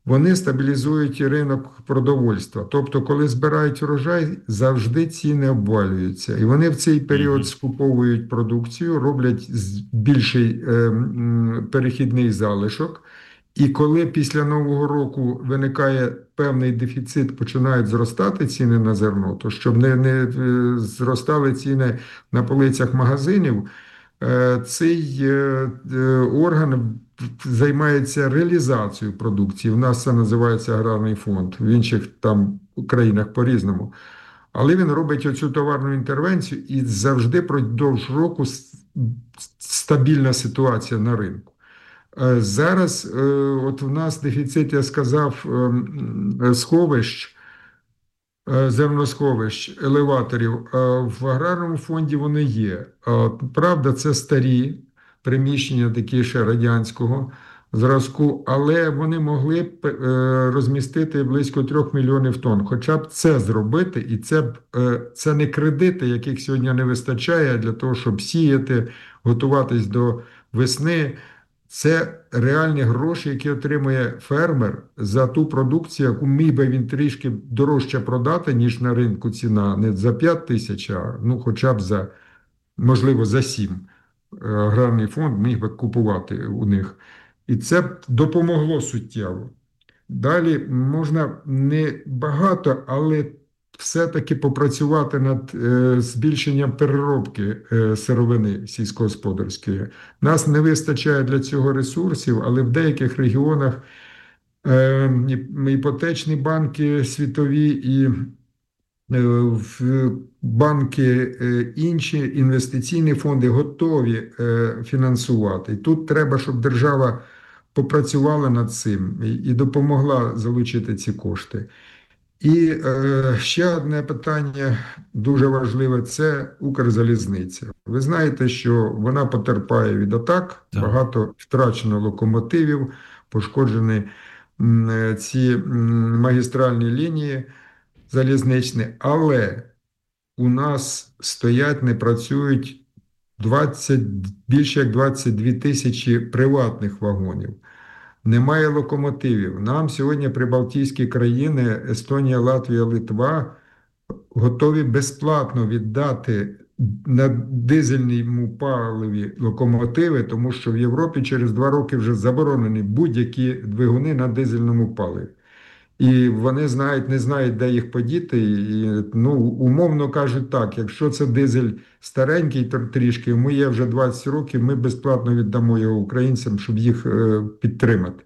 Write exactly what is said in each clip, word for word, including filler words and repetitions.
вони стабілізують і ринок продовольства. Тобто, коли збирають урожай, завжди ціни обвалюються. І вони в цей період Мгм. скуповують продукцію, роблять з- більший е, м, перехідний залишок. І коли після Нового року виникає певний дефіцит, починають зростати ціни на зерно, то щоб не, не е, зростали ціни на полицях магазинів, Е, цей е, е, орган займається реалізацією продукції. У нас це називається аграрний фонд, в інших там країнах по-різному. Але він робить оцю товарну інтервенцію і завжди продовж року с- стабільна ситуація на ринку. Е, Зараз е, от в нас дефіцит, я сказав, ем, е, сховищ. Е, зерносховищ, елеваторів. Е, В аграрному фонді вони є. Е, Правда, це старі приміщення, такі ще радянського зразку, але вони могли б е, розмістити близько трьох мільйонів тонн. Хоча б це зробити, і це б е, це не кредити, яких сьогодні не вистачає для того, щоб сіяти, готуватись до весни. Це реальні гроші, які отримує фермер за ту продукцію, яку міг би він трішки дорожче продати, ніж на ринку ціна, не за п'ять тисяч, а ну, хоча б за, можливо, за сім. Е, Аграрний фонд міг би купувати у них. І це б допомогло суттєво. Далі можна не багато, але все-таки попрацювати над е, збільшенням переробки е, сировини сільськогосподарської. Нас не вистачає для цього ресурсів, але в деяких регіонах е, іп- іпотечні банки світові і е, в банки е, інші інвестиційні фонди готові е, фінансувати. І тут треба, щоб держава попрацювала над цим і і допомогла залучити ці кошти. І е, ще одне питання дуже важливе це Укрзалізниця. Ви знаєте, що вона потерпає від атак, Так. багато втрачено локомотивів, пошкоджені м, е, ці м, магістральні лінії залізничні, але у нас стоять, не працюють двадцять, більше як двадцять дві тисячі приватних вагонів. Немає локомотивів. Нам сьогодні прибалтійські країни, Естонія, Латвія, Литва, готові безплатно віддати на дизельному паливі локомотиви, тому що в Європі через два роки вже заборонені будь-які двигуни на дизельному паливі. І вони знають, не знають, де їх подіти. І, ну, умовно кажуть так, якщо це дизель старенький тр- трішки, йому є вже двадцять років, ми безплатно віддамо його українцям, щоб їх е, підтримати.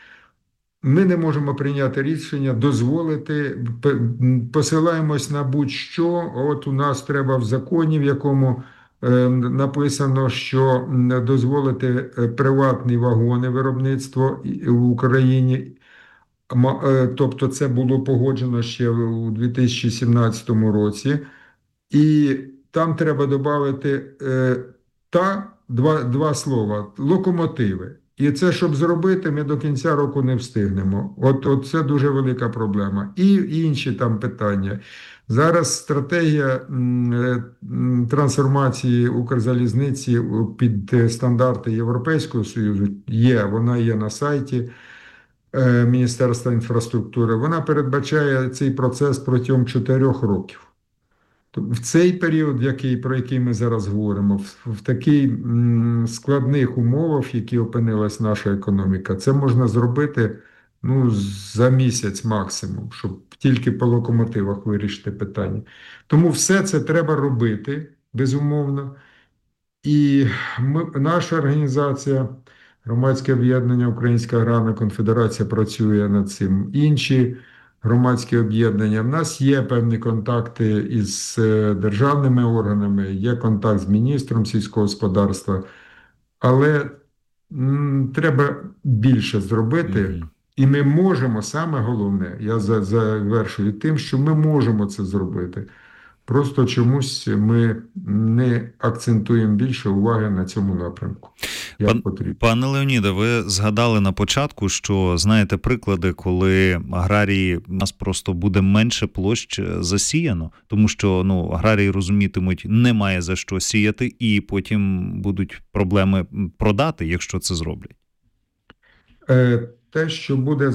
Ми не можемо прийняти рішення, дозволити, п- м, посилаємось на будь-що. От у нас треба в законі, в якому е, написано, що м, дозволити е, приватні вагони виробництво і- в Україні. Ма- е, Тобто це було погоджено ще у дві тисячі сімнадцятому році. І там треба додати е, та два, два слова локомотиви. І це, щоб зробити, ми до кінця року не встигнемо. От, от це дуже велика проблема. І інші там питання. Зараз стратегія м, е, м, трансформації Укрзалізниці під е, стандарти Європейського Союзу є, вона є на сайті е, Міністерства інфраструктури. Вона передбачає цей процес протягом чотирьох років. В цей період, який, про який ми зараз говоримо, в, в таких складних умовах, в які опинилась наша економіка, це можна зробити ну, за місяць максимум, щоб тільки по локомотивах вирішити питання. Тому все це треба робити, безумовно. І ми, наша організація, громадське об'єднання Українська аграрна конфедерація працює над цим. Інші громадські об'єднання. В нас є певні контакти із е, державними органами, є контакт з міністром сільського господарства, але м, треба більше зробити. Мгм. І ми можемо, саме головне, я за- завершую тим, що ми можемо це зробити. Просто чомусь ми не акцентуємо більше уваги на цьому напрямку, як Пан, потрібно. пане Леоніде, ви згадали на початку, що знаєте приклади, коли аграрії у нас просто буде менше площ засіяно, тому що ну аграрії розумітимуть, немає за що сіяти, і потім будуть проблеми продати, якщо це зроблять. Е, Те, що буде